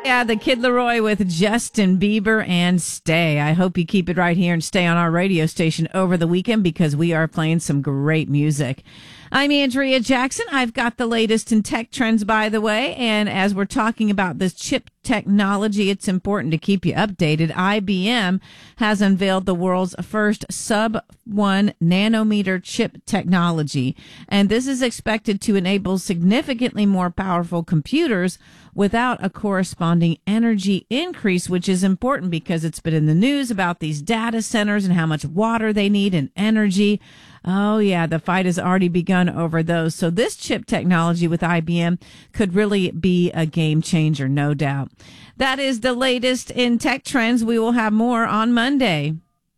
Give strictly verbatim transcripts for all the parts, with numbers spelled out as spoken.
Yeah, the Kid Leroy with Justin Bieber and Stay. I hope you keep it right here and stay on our radio station over the weekend because we are playing some great music. I'm Andrea Jackson. I've got the latest in tech trends, by the way. And as we're talking about this chip technology, it's important to keep you updated. I B M has unveiled the world's first sub one nanometer chip technology. And this is expected to enable significantly more powerful computers without a corresponding energy increase, which is important because it's been in the news about these data centers and how much water they need and energy. Oh, yeah, the fight has already begun over those. So this chip technology with I B M could really be a game changer, no doubt. That is the latest in tech trends. We will have more on Monday.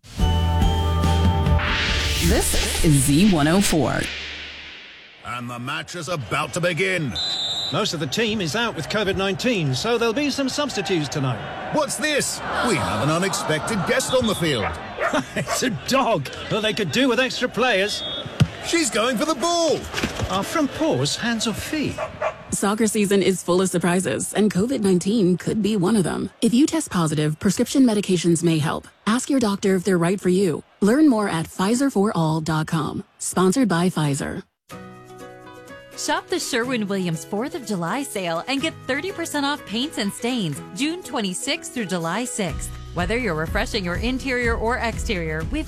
This is Z one oh four. And the match is about to begin. Most of the team is out with COVID nineteen, so there'll be some substitutes tonight. What's this? We have an unexpected guest on the field. It's a dog. Well, they could do with extra players. She's going for the ball. Are front paws hands or feet? Soccer season is full of surprises, and COVID nineteen could be one of them. If you test positive, prescription medications may help. Ask your doctor if they're right for you. Learn more at Pfizer for all dot com. Sponsored by Pfizer. Shop the Sherwin-Williams fourth of July sale and get thirty percent off paints and stains June twenty-sixth through July sixth. Whether you're refreshing your interior or exterior, we've